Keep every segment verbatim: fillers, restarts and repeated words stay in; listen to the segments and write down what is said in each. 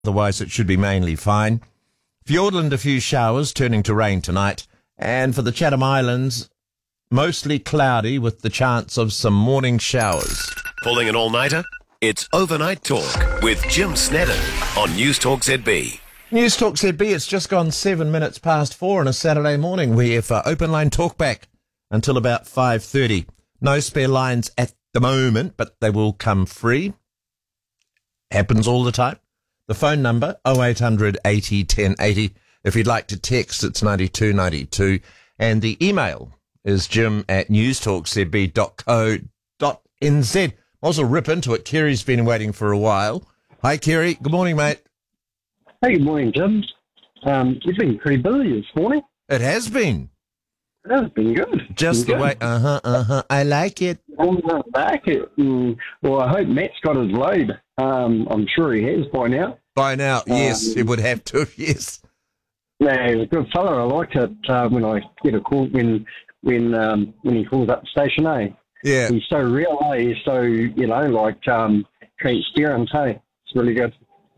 Otherwise, it should be mainly fine. Fiordland, a few showers turning to rain tonight. And for the Chatham Islands, mostly cloudy with the chance of some morning showers. Pulling an all-nighter? It's Overnight Talk with Jim Snedden on News Talk Z B. News Talk Z B, it's just gone seven minutes past four on a Saturday morning. We have uh, open line talkback until about five thirty. No spare lines at the moment, but they will come free. Happens all the time. The phone number, oh eight hundred eighty ten eighty. If you'd like to text, it's ninety-two ninety-two. And the email is jim at newstalkzb dot co dot n z. Also rip into it. Kerry's been waiting for a while. Hi, Kerry. Good morning, mate. Hey, good morning, Jim. Um, you've been pretty busy this morning. It has been. It has been good. Just been the good. way, uh-huh, uh-huh. I like it. I'm not back. It, mm, well, I hope Matt's got his load. Um, I'm sure he has by now. By now, yes, Um, it would have to, yes. Yeah, he's a good fella. I like it uh, when I get a call, when when um, when he calls up the station, eh? Yeah. He's so real, eh? He's so, you know, like um, transparent, hey? It's really good.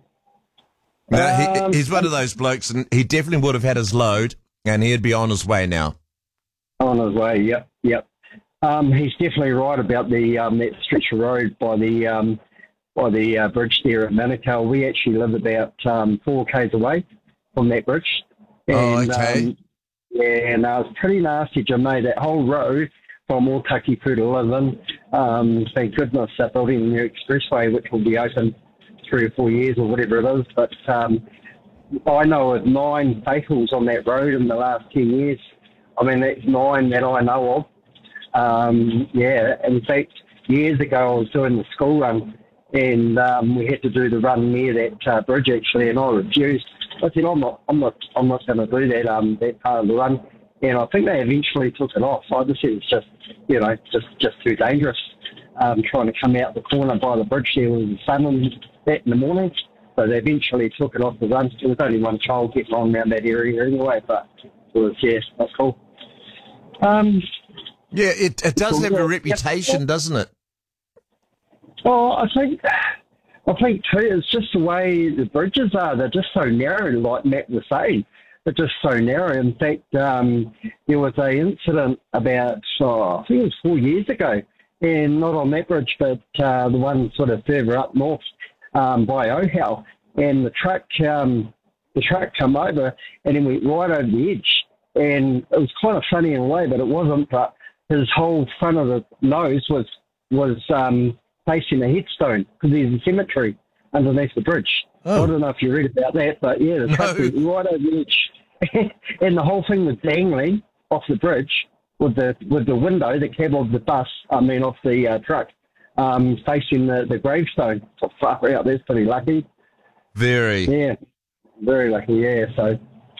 No, Um, he, he's one of those blokes, and he definitely would have had his load, and he'd be on his way now. On his way, yep, yep. Um, he's definitely right about the um, that stretch of road by the um, by the uh, bridge there at Manukau. We actually live about um, four k's away from that bridge. And, Oh, okay. Um, yeah, and uh, it's pretty nasty, Jim, mate. That whole road from Otaki-Pu to London. Um, thank goodness they're building the new expressway, which will be open three or four years or whatever it is. But um, I know of nine fatals on that road in the last ten years. I mean, that's nine that I know of. Um, yeah, in fact, years ago I was doing the school run, and um, we had to do the run near that uh, bridge actually, and I refused. I said, I'm not, I'm not, I'm not going to do that um, that part of the run. And I think they eventually took it off. I just said it's just, you know, just just too dangerous. Um, trying to come out the corner by the bridge there with the sun and that in the morning. So they eventually took it off the run. There was only one child getting on around that area anyway, but it was, yeah, that's cool. Um, Yeah, it, it does have a Yeah. reputation, doesn't it? well, I think, I think too, it's just the way the bridges are. They're just so narrow, like Matt was saying. They're just so narrow. In fact, um, there was a incident about, oh, I think it was four years ago, and not on that bridge, but uh, the one sort of further up north um, by Ohau, and the truck, um, the truck come over and then went right over the edge, and it was kind of funny in a way, but it wasn't. But his whole front of the nose was was um, facing a headstone because there's a cemetery underneath the bridge. Oh. I don't know if you read about that, but yeah, the truck No. went right over the edge, and the whole thing was dangling off the bridge with the with the window, the cab of the bus, I mean, off the uh, truck, um, facing the, the gravestone. So far out, that's pretty lucky. Very. Yeah, very lucky. Yeah. So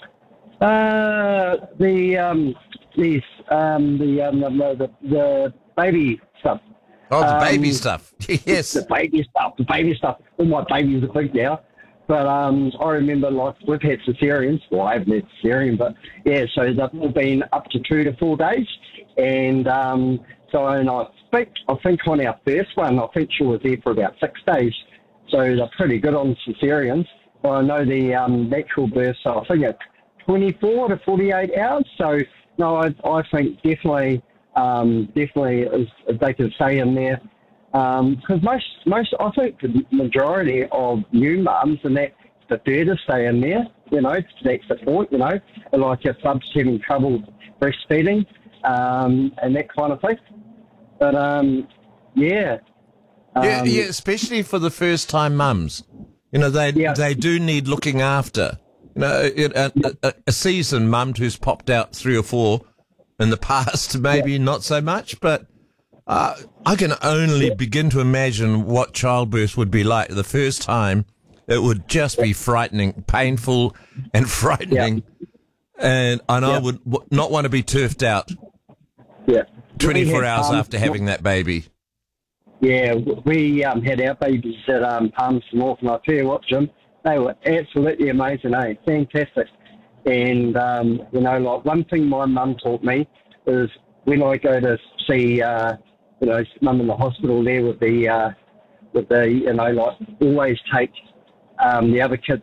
uh, the um, these um, the, um, the the baby stuff. Oh, the baby Um, stuff. Yes. The baby stuff, the baby stuff. All my babies are big now. But um, I remember, like, we've had cesareans. Well, I haven't had cesarean, but yeah, so they've all been up to two to four days. And um, so and I think, I think on our first one, I think she was there for about six days. So they're pretty good on cesareans. Well, I know the um, natural birth, so I think it's twenty-four to forty-eight hours. So, no, I, I think definitely, um, definitely is, they could stay in there. Because um, most, most, I think the majority of new mums and that prefer to stay in there, you know, that support, you know, like if bub's having trouble breastfeeding um, and that kind of thing. But, um, yeah. Yeah, Um, yeah, especially for the first-time mums. You know, they Yeah. they do need looking after. You know, it, a, a, a seasoned mum who's popped out three or four in the past, maybe not so much, but uh, I can only begin to imagine what childbirth would be like the first time. It would just be frightening, painful and frightening. And, and I Yeah. would w- not want to be turfed out Yeah. twenty-four We had, hours um, after having that baby. Yeah, we um, had our babies at um, Palmerston North, and I tell you what, Jim, they were absolutely amazing, eh? Fantastic. And, um, you know, like one thing my mum taught me is when I go to see, uh, you know, mum in the hospital there with the, uh, with the, you know, like always take um, the other kids